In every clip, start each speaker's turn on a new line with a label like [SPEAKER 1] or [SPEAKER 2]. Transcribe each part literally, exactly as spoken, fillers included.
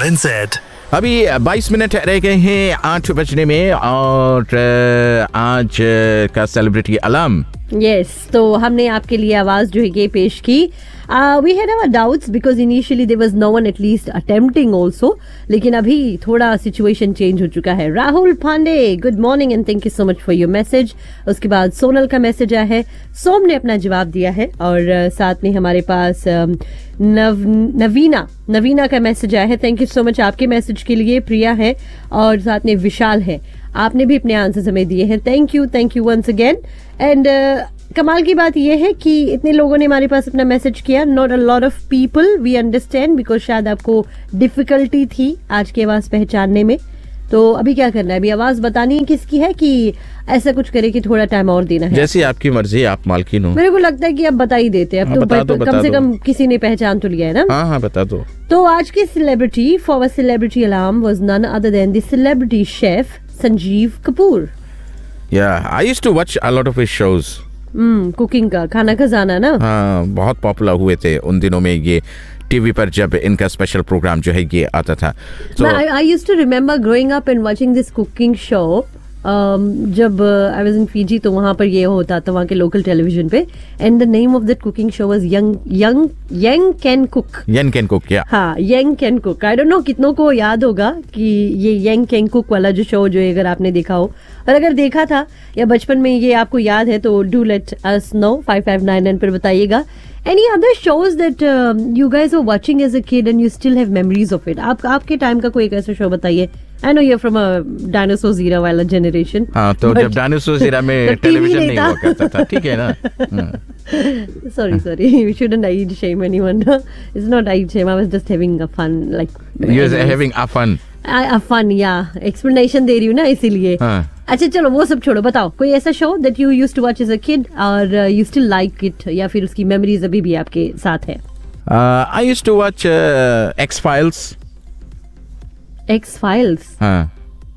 [SPEAKER 1] N Z.
[SPEAKER 2] अभी बाईस minute रह गए हैं आठ बजने में और आज का सेलिब्रिटी अलार्म.
[SPEAKER 3] यस yes, तो हमने आपके लिए आवाज जो है ये पेश की. We had our doubts because initially there was no one at least attempting also, लेकिन अभी थोड़ा सिचुएशन चेंज हो चुका है. Rahul Pandey, good morning and thank you so much for your message. उसके बाद सोनल का मैसेज आया है, सोम ने अपना जवाब दिया है और uh, साथ में हमारे पास uh, नव नवीना नवीना का मैसेज आया है. थैंक यू सो मच आपके मैसेज के लिए. प्रिया है और साथ में विशाल है, आपने भी अपने आंसर हमें दिए हैं. Thank you thank you once again. And कमाल की बात यह है कि इतने लोगों ने हमारे पास अपना मैसेज किया. Not a lot of people, we understand, because शायद आपको डिफिकल्टी थी आज की आवाज पहचानने में. तो अभी क्या करना है, अभी आवाज बतानी है किसकी है कि ऐसा कुछ करे कि थोड़ा टाइम और देना है.
[SPEAKER 2] जैसी आपकी मर्जी, आप मालकिन हो.
[SPEAKER 3] मेरे को लगता है कि अब बता ही देते हैं. अब तो बता दो, कम बता से दो. कम किसी ने पहचान तो लिया है ना.
[SPEAKER 2] हाँ हाँ बता दो.
[SPEAKER 3] तो आज की celebrity for celebrity alarm was none other than the celebrity chef Sanjeev Kapoor.
[SPEAKER 2] Yeah, I used to watch a lot of his shows.
[SPEAKER 3] Hmm cooking का, खाना खजाना ना.
[SPEAKER 2] हाँ, बहुत पॉपुलर हुए थे उन दिनों में ये टीवी पर जब इनका स्पेशल प्रोग्राम जो है ये आता था.
[SPEAKER 3] So I, I used to remember growing up and watching this cooking show. Um, जब आई वाज इन फीजी तो वहां पर ये होता था वहां के लोकल टेलीविजन पे. And the name of that cooking show was young young young can cook.
[SPEAKER 2] Young can cook, या
[SPEAKER 3] हाँ, young can cook. I don't know कितनों को याद होगा कि ये यंग कैन कुक वाला जो शो जो है अगर आपने देखा हो, और अगर देखा था या बचपन में ये आपको याद है तो do let us know five five nine nine पर बताइएगा. Any other shows that uh, you guys were watching as a kid and you still have memories of it? आप आपके टाइम का कोई एक ऐसा शो बताइए. I know you're from a dinosaur era वाला generation.
[SPEAKER 2] हाँ, तो जब डायनासोर era में टेलीविजन नहीं हुआ करता था, ठीक है ना.
[SPEAKER 3] Sorry, sorry. We shouldn't age shame anyone. It's not age shame. I was just having a fun, like.
[SPEAKER 2] You were having a fun.
[SPEAKER 3] A fun, yeah. Explanation दे रही हूँ ना इसीलिए.
[SPEAKER 2] हाँ.
[SPEAKER 3] अच्छा चलो वो सब छोड़ो, बताओ कोई ऐसा show that you used to watch as a kid और यू स्टिल लाइक इट, या फिर उसकी मेमोरीज अभी भी आपके साथ है.
[SPEAKER 2] I used to watch x files.
[SPEAKER 3] X files.
[SPEAKER 2] हाँ.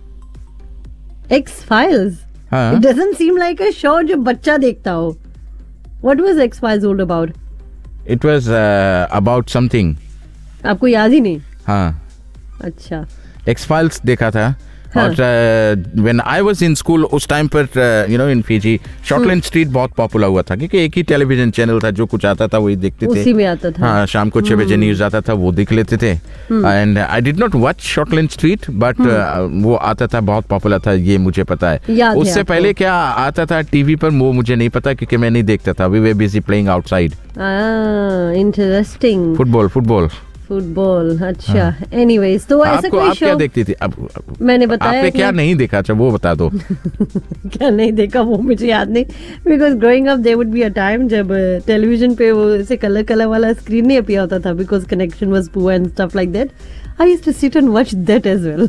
[SPEAKER 3] X files.
[SPEAKER 2] हाँ.
[SPEAKER 3] It doesn't seem like a show जो बच्चा देखता हो. What was x files all about?
[SPEAKER 2] It was about something.
[SPEAKER 3] आपको याद ही नहीं?
[SPEAKER 2] हाँ.
[SPEAKER 3] अच्छा.
[SPEAKER 2] एक्स फाइल्स देखा था. और when I was in school उस टाइम पर you know in Fiji शॉर्टलैंड street बहुत पॉपुलर हुआ था क्योंकि एक ही टेलीविजन चैनल था, जो कुछ आता था वही देखते थे.
[SPEAKER 3] उसी में आता था.
[SPEAKER 2] हाँ, शाम को छह बजे न्यूज आता था, वो देख लेते थे. And I did not watch शॉर्टलैंड street, but वो आता था, बहुत पॉपुलर था, ये मुझे पता है. उससे पहले क्या आता था टीवी पर वो मुझे नहीं पता क्योंकि मैं नहीं देखता था. We were busy playing outside.
[SPEAKER 3] Interesting.
[SPEAKER 2] Football football
[SPEAKER 3] football. अच्छा. एनीवेज, तो ऐसा कोई
[SPEAKER 2] आप
[SPEAKER 3] शो
[SPEAKER 2] क्या देखती थी? अब
[SPEAKER 3] मैंने बताया
[SPEAKER 2] आपने क्या नहीं देखा, अच्छा वो बता दो.
[SPEAKER 3] क्या नहीं देखा वो मुझे याद नहीं, because growing up there would be a time जब टेलीविजन पे वो ऐसे कलर कलर वाला स्क्रीन नहीं अपीयर होता था because connection was poor and stuff like that. I used to sit and watch that as well.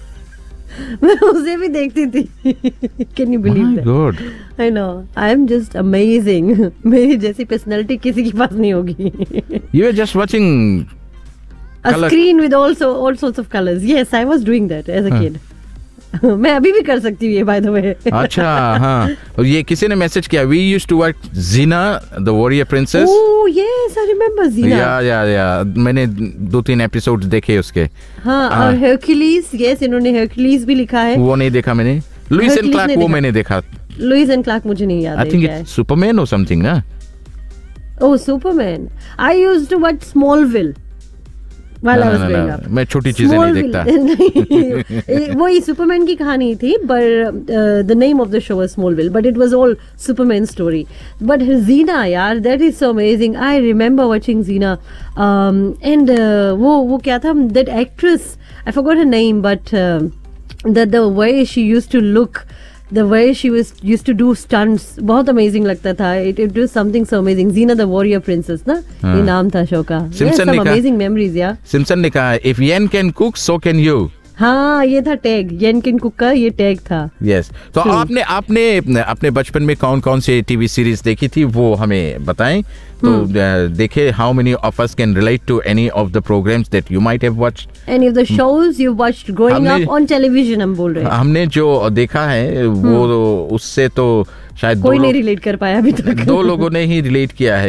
[SPEAKER 3] मैं उसे भी देखती थी. Can you believe that? Good. I know, I am just amazing. मेरी जैसी पर्सनालिटी किसी के पास नहीं होगी.
[SPEAKER 2] You are just watching
[SPEAKER 3] a color. Screen with also all sorts of colors. Yes, I was doing that as a हाँ. kid. मैं अभी भी कर सकती हूँ ये, by the way.
[SPEAKER 2] अच्छा. हाँ. और ये किसी ने मैसेज किया. We used to watch Xena, the Warrior Princess.
[SPEAKER 3] Oh yes, I remember Xena.
[SPEAKER 2] या या या मैंने दो तीन एपिसोड देखे उसके.
[SPEAKER 3] हाँ. और Hercules, yes, इन्होंने Hercules भी लिखा है.
[SPEAKER 2] वो नहीं देखा मैंने. Lewis and Clark वो मैंने देखा.
[SPEAKER 3] Lewis and Clark मुझे नहीं याद.
[SPEAKER 2] I think it's Superman or something ना.
[SPEAKER 3] Oh, Superman. I used to watch Smallville. While I was growing up.
[SPEAKER 2] मैं छोटी चीजें नहीं देखता.
[SPEAKER 3] वही सुपरमैन की कहानी थी, but the name of the show was Smallville, but it was all Superman story. But Xena, यार, that is so amazing. I remember watching Xena, um, and uh, वो वो क्या था? That actress, I forgot her name, but uh, the the way she used to look, the way she was used to do stunts, बहुत amazing लगता था. It it was something so amazing. Xena the Warrior Princess ना, ये नाम था show का.
[SPEAKER 2] Simpson ने
[SPEAKER 3] कहा, amazing memories यार.
[SPEAKER 2] Simpson ने कहा, if Yen can cook, so can you.
[SPEAKER 3] हाँ, ये था टैग. येन कैन कुक का ये टैग था.
[SPEAKER 2] यस. तो आपने आपने अपने बचपन में कौन कौन से टीवी सीरीज देखी थी वो हमें बताएं. तो देखे how many of us can relate to any of the programs that you might have watched.
[SPEAKER 3] Any of the shows you watched growing up on television हम बोल रहे हैं.
[SPEAKER 2] हमने जो देखा है वो उससे तो शायद
[SPEAKER 3] कोई नहीं रिलेट कर पाया अभी तक.
[SPEAKER 2] दो लोगों ने ही रिलेट किया है.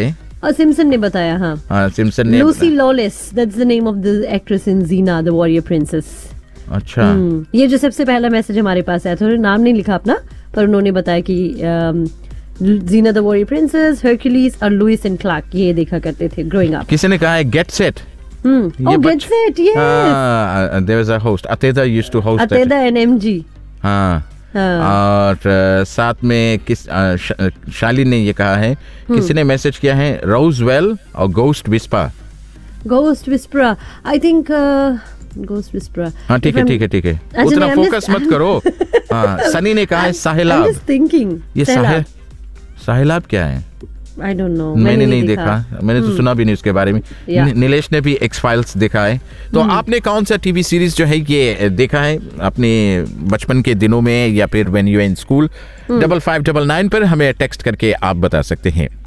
[SPEAKER 3] और सिम्पसन ने बताया। हाँ
[SPEAKER 2] हाँ सिम्पसन ने।
[SPEAKER 3] Lucy lawless, that's the name of the actress in Jeena the warrior princess.
[SPEAKER 2] अच्छा
[SPEAKER 3] ये जो सबसे पहला मैसेज हमारे पास आया था, नाम नहीं लिखा अपना, पर उन्होंने बताया कि जीना द वॉरियर प्रिंसेस, हरक्यूलिस और लुइस एंड क्लार्क ये देखा करते थे ग्रोइंग अप।
[SPEAKER 2] किसी ने कहा है get set.
[SPEAKER 3] Hmm oh get set, yes
[SPEAKER 2] there was a host, अतेदा used to host
[SPEAKER 3] अतेदा and MG.
[SPEAKER 2] हाँ और साथ में किस शालिन ने ये कहा है, किसी ने मैसेज किया है रोजवेल और ghost whisper.
[SPEAKER 3] Ghost whisper I think ghost whisper.
[SPEAKER 2] हाँ ठीक है ठीक है ठीक है, उतना फोकस मत करो। हाँ सनी ने कहा है साहिलाब।
[SPEAKER 3] थिंकिंग
[SPEAKER 2] ये साहिल साहिलाब क्या है?
[SPEAKER 3] I don't know.
[SPEAKER 2] मैंने, मैंने नहीं देखा, देखा। मैंने तो सुना भी नहीं उसके बारे में। नीलेश ने भी एक्स फाइल्स देखा है। तो आपने कौन सा टीवी सीरीज जो है ये देखा है अपने बचपन के दिनों में या फिर when you in school? Double five double nine पर हमें टेक्स्ट करके आप बता सकते हैं।